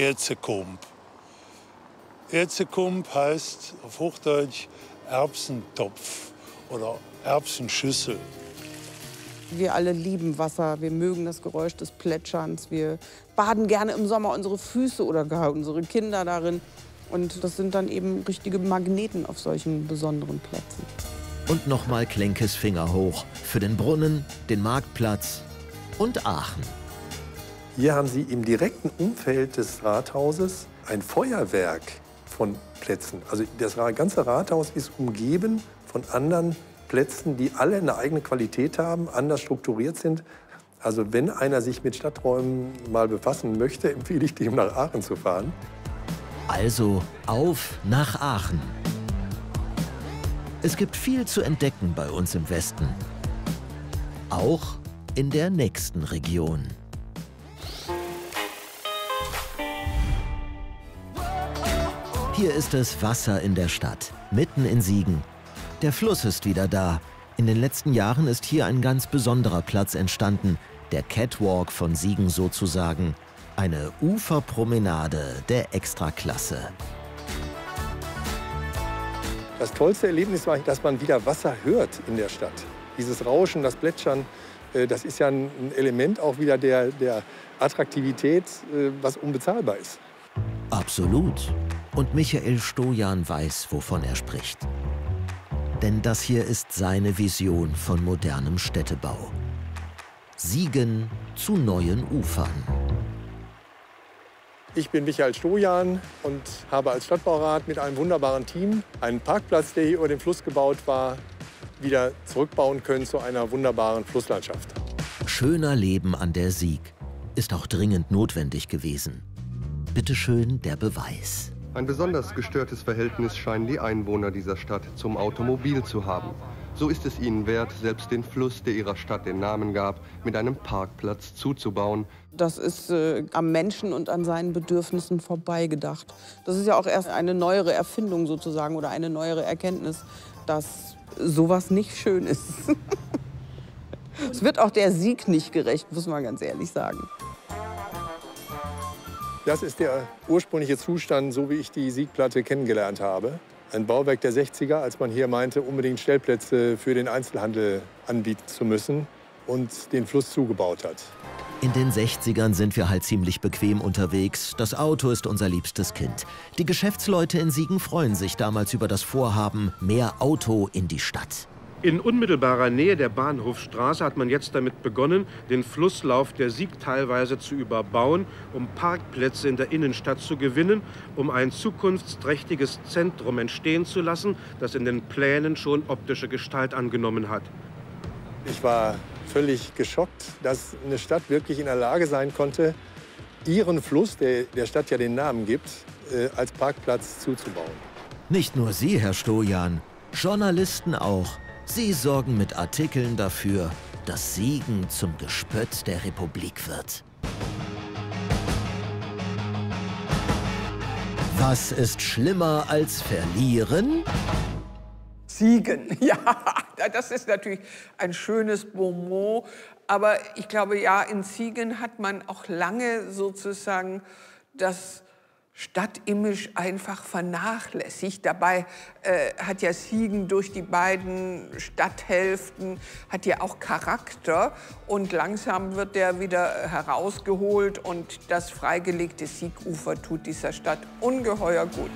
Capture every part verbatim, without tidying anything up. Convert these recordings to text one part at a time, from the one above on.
Erzekump. Erzekump heißt auf Hochdeutsch Erbsentopf oder Erbsenschüssel. Wir alle lieben Wasser, wir mögen das Geräusch des Plätscherns. Wir baden gerne im Sommer unsere Füße oder gar unsere Kinder darin. Und das sind dann eben richtige Magneten auf solchen besonderen Plätzen. Und nochmal Klenkes Finger hoch für den Brunnen, den Marktplatz und Aachen. Hier haben Sie im direkten Umfeld des Rathauses ein Feuerwerk von Plätzen. Also das ganze Rathaus ist umgeben von anderen Plätzen, die alle eine eigene Qualität haben, anders strukturiert sind. Also wenn einer sich mit Stadträumen mal befassen möchte, empfehle ich ihm, nach Aachen zu fahren. Also auf nach Aachen. Es gibt viel zu entdecken bei uns im Westen. Auch in der nächsten Region. Hier ist es Wasser in der Stadt, mitten in Siegen. Der Fluss ist wieder da. In den letzten Jahren ist hier ein ganz besonderer Platz entstanden. Der Catwalk von Siegen sozusagen. Eine Uferpromenade der Extraklasse. Das tollste Erlebnis war, dass man wieder Wasser hört in der Stadt. Dieses Rauschen, das Plätschern, das ist ja ein Element auch wieder der, der Attraktivität, was unbezahlbar ist. Absolut. Und Michael Stojan weiß, wovon er spricht. Denn das hier ist seine Vision von modernem Städtebau. Siegen zu neuen Ufern. Ich bin Michael Stojan und habe als Stadtbaurat mit einem wunderbaren Team einen Parkplatz, der hier über den Fluss gebaut war, wieder zurückbauen können zu einer wunderbaren Flusslandschaft. Schöner Leben an der Sieg ist auch dringend notwendig gewesen. Bitte schön der Beweis. Ein besonders gestörtes Verhältnis scheinen die Einwohner dieser Stadt zum Automobil zu haben. So ist es ihnen wert, selbst den Fluss, der ihrer Stadt den Namen gab, mit einem Parkplatz zuzubauen. Das ist äh, am Menschen und an seinen Bedürfnissen vorbeigedacht. Das ist ja auch erst eine neuere Erfindung sozusagen oder eine neuere Erkenntnis, dass sowas nicht schön ist. Es wird auch der Sieg nicht gerecht, muss man ganz ehrlich sagen. Das ist der ursprüngliche Zustand, so wie ich die Siegplatte kennengelernt habe. Ein Bauwerk der sechziger, als man hier meinte, unbedingt Stellplätze für den Einzelhandel anbieten zu müssen und den Fluss zugebaut hat. In den sechzigern sind wir halt ziemlich bequem unterwegs. Das Auto ist unser liebstes Kind. Die Geschäftsleute in Siegen freuen sich damals über das Vorhaben, mehr Auto in die Stadt. In unmittelbarer Nähe der Bahnhofstraße hat man jetzt damit begonnen, den Flusslauf der Sieg teilweise zu überbauen, um Parkplätze in der Innenstadt zu gewinnen, um ein zukunftsträchtiges Zentrum entstehen zu lassen, das in den Plänen schon optische Gestalt angenommen hat. Ich war völlig geschockt, dass eine Stadt wirklich in der Lage sein konnte, ihren Fluss, der der Stadt ja den Namen gibt, äh, als Parkplatz zuzubauen. Nicht nur Sie, Herr Stojan, Journalisten auch. Sie sorgen mit Artikeln dafür, dass Siegen zum Gespött der Republik wird. Was ist schlimmer als verlieren? Siegen, ja, das ist natürlich ein schönes Bonmot. Aber ich glaube, ja, in Siegen hat man auch lange sozusagen das Stadtimage einfach vernachlässigt. Dabei äh, hat ja Siegen durch die beiden Stadthälften hat ja auch Charakter und langsam wird der wieder herausgeholt und das freigelegte Siegufer tut dieser Stadt ungeheuer gut.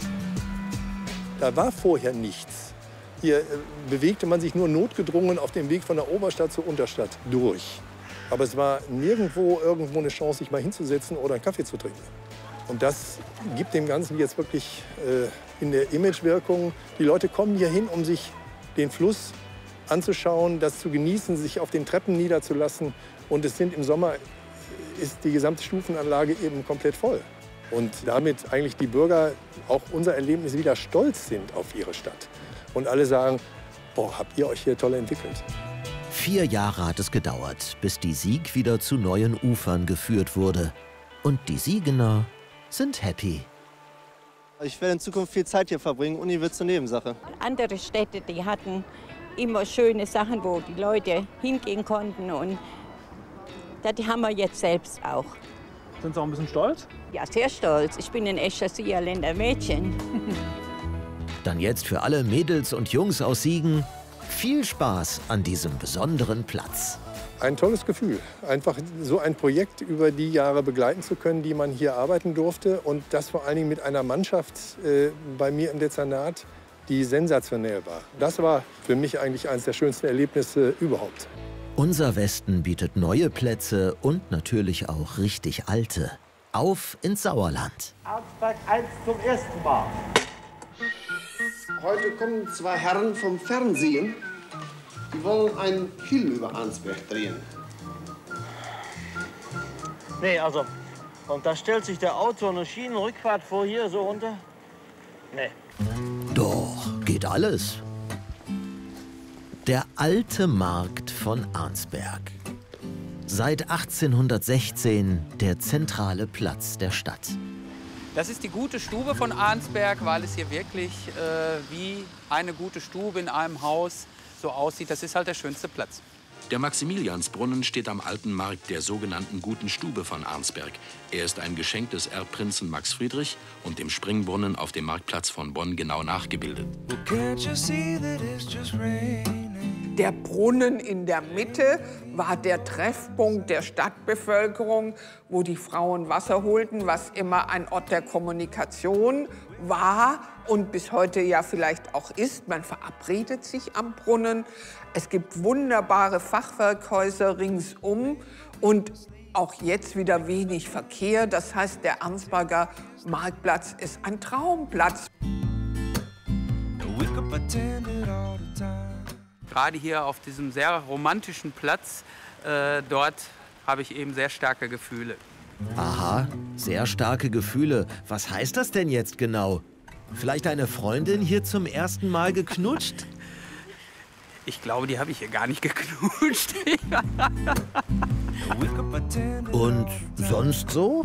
Da war vorher nichts. Hier äh, bewegte man sich nur notgedrungen auf dem Weg von der Oberstadt zur Unterstadt durch. Aber es war nirgendwo irgendwo eine Chance, sich mal hinzusetzen oder einen Kaffee zu trinken. Und das gibt dem Ganzen jetzt wirklich äh, in der Imagewirkung. Die Leute kommen hier hin, um sich den Fluss anzuschauen, das zu genießen, sich auf den Treppen niederzulassen. Und es sind im Sommer ist die gesamte Stufenanlage eben komplett voll. Und damit eigentlich die Bürger, auch unser Erlebnis, wieder stolz sind auf ihre Stadt. Und alle sagen, boah, habt ihr euch hier toll entwickelt. Vier Jahre hat es gedauert, bis die Sieg wieder zu neuen Ufern geführt wurde. Und die Siegener sind happy. Ich werde in Zukunft viel Zeit hier verbringen. Uni wird zur Nebensache. Andere Städte, die hatten immer schöne Sachen, wo die Leute hingehen konnten. Und das haben wir jetzt selbst auch. Sind Sie auch ein bisschen stolz? Ja, sehr stolz. Ich bin ein echtes Siegerländer Mädchen. Dann jetzt für alle Mädels und Jungs aus Siegen viel Spaß an diesem besonderen Platz. Ein tolles Gefühl, einfach so ein Projekt über die Jahre begleiten zu können, die man hier arbeiten durfte. Und das vor allen Dingen mit einer Mannschaft äh, bei mir im Dezernat, die sensationell war. Das war für mich eigentlich eines der schönsten Erlebnisse überhaupt. Unser Westen bietet neue Plätze und natürlich auch richtig alte. Auf ins Sauerland. Arnsberg eins zum ersten Mal. Heute kommen zwei Herren vom Fernsehen. Die wollen einen Film über Arnsberg drehen. Nee, also, und da stellt sich der Autor eine Schienenrückfahrt vor hier so runter? Nee. Doch, geht alles. Der alte Markt von Arnsberg. Seit achtzehnhundertsechzehn der zentrale Platz der Stadt. Das ist die gute Stube von Arnsberg, weil es hier wirklich äh, wie eine gute Stube in einem Haus so aussieht. Das ist halt der schönste Platz. Der Maximiliansbrunnen steht am alten Markt der sogenannten Guten Stube von Arnsberg. Er ist ein Geschenk des Erbprinzen Max Friedrich und dem Springbrunnen auf dem Marktplatz von Bonn genau nachgebildet. Der Brunnen in der Mitte war der Treffpunkt der Stadtbevölkerung, wo die Frauen Wasser holten, was immer ein Ort der Kommunikation war und bis heute ja vielleicht auch ist. Man verabredet sich am Brunnen. Es gibt wunderbare Fachwerkhäuser ringsum und auch jetzt wieder wenig Verkehr. Das heißt, der Arnsberger Marktplatz ist ein Traumplatz. Gerade hier auf diesem sehr romantischen Platz, äh, dort habe ich eben sehr starke Gefühle. Aha, sehr starke Gefühle. Was heißt das denn jetzt genau? Vielleicht eine Freundin hier zum ersten Mal geknutscht? Ich glaube, die habe ich hier gar nicht geknutscht. Und sonst so?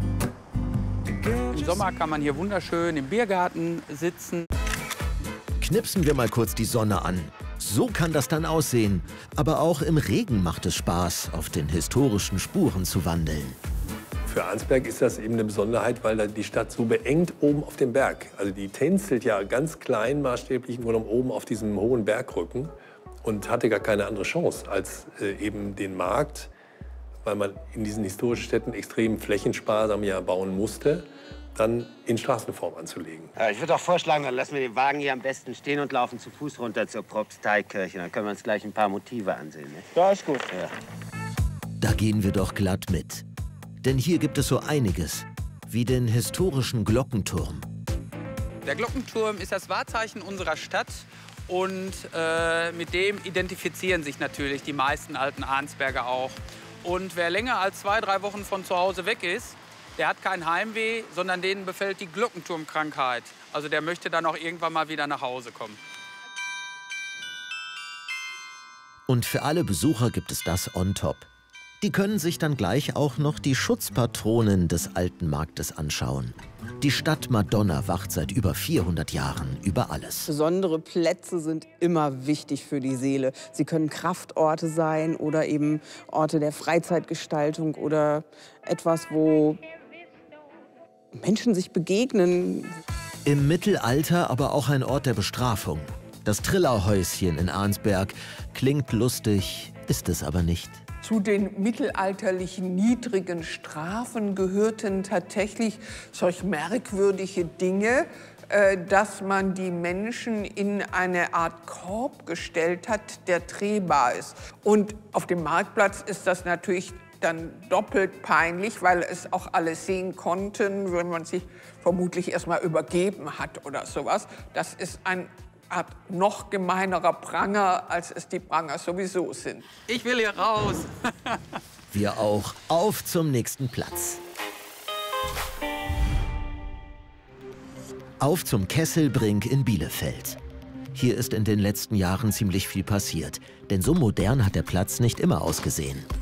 Im Sommer kann man hier wunderschön im Biergarten sitzen. Knipsen wir mal kurz die Sonne an. So kann das dann aussehen. Aber auch im Regen macht es Spaß, auf den historischen Spuren zu wandeln. Für Arnsberg ist das eben eine Besonderheit, weil da die Stadt so beengt oben auf dem Berg. Also die tänzelt ja ganz klein maßstäblich oben auf diesem hohen Bergrücken und hatte gar keine andere Chance als äh, eben den Markt, weil man in diesen historischen Städten extrem flächensparsam ja bauen musste, dann in Straßenform anzulegen. Ja, ich würde auch vorschlagen, dann lassen wir den Wagen hier am besten stehen und laufen zu Fuß runter zur Propsteikirche. Dann können wir uns gleich ein paar Motive ansehen. Ne? Ja, ist gut. Ja. Da gehen wir doch glatt mit. Denn hier gibt es so einiges, wie den historischen Glockenturm. Der Glockenturm ist das Wahrzeichen unserer Stadt und äh, mit dem identifizieren sich natürlich die meisten alten Arnsberger auch. Und wer länger als zwei, drei Wochen von zu Hause weg ist, der hat kein Heimweh, sondern denen befällt die Glockenturmkrankheit. Also der möchte dann auch irgendwann mal wieder nach Hause kommen. Und für alle Besucher gibt es das on top. Die können sich dann gleich auch noch die Schutzpatronin des alten Marktes anschauen. Die Stadt Madonna wacht seit über vierhundert Jahren über alles. Besondere Plätze sind immer wichtig für die Seele. Sie können Kraftorte sein oder eben Orte der Freizeitgestaltung oder etwas, wo Menschen sich begegnen. Im Mittelalter aber auch ein Ort der Bestrafung. Das Trillerhäuschen in Arnsberg klingt lustig, ist es aber nicht. Zu den mittelalterlichen niedrigen Strafen gehörten tatsächlich solch merkwürdige Dinge, äh, dass man die Menschen in eine Art Korb gestellt hat, der drehbar ist. Und auf dem Marktplatz ist das natürlich dann doppelt peinlich, weil es auch alle sehen konnten, wenn man sich vermutlich erst mal übergeben hat oder sowas. Das ist ein Art noch gemeinerer Pranger, als es die Pranger sowieso sind. Ich will hier raus. Wir auch. Auf zum nächsten Platz. Auf zum Kesselbrink in Bielefeld. Hier ist in den letzten Jahren ziemlich viel passiert. Denn so modern hat der Platz nicht immer ausgesehen.